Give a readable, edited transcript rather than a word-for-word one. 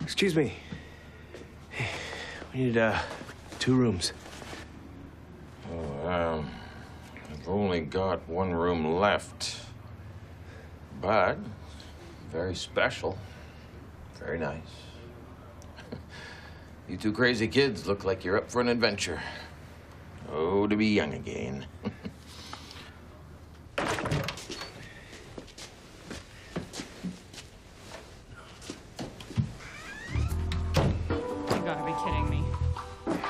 Excuse me. Hey, we need 2 rooms. Oh, I've only got 1 room left. But very special. Very nice. You 2 crazy kids look like you're up for an adventure. Oh, to be young again.